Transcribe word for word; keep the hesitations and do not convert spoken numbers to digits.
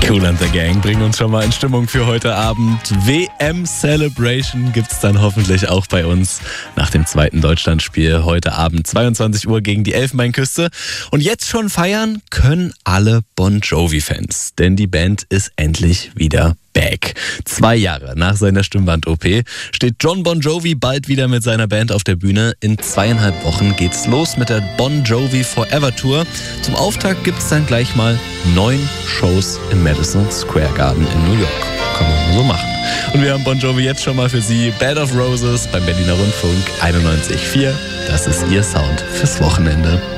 Kool and the Gang bringen uns schon mal in Stimmung für heute Abend. W M Celebration gibt's dann hoffentlich auch bei uns nach dem zweiten Deutschlandspiel heute Abend zweiundzwanzig Uhr gegen die Elfenbeinküste. Und jetzt schon feiern können alle Bon Jovi-Fans, denn die Band ist endlich wieder back. Zwei Jahre nach seiner Stimmband-O P steht John Bon Jovi bald wieder mit seiner Band auf der Bühne. In zweieinhalb Wochen geht's los mit der Bon Jovi Forever Tour. Zum Auftakt gibt's dann gleich mal neun Shows im Madison Square Garden in New York. Kann man mal so machen. Und wir haben Bon Jovi jetzt schon mal für Sie. Bed of Roses beim Berliner Rundfunk einundneunzig Komma vier. Das ist Ihr Sound fürs Wochenende.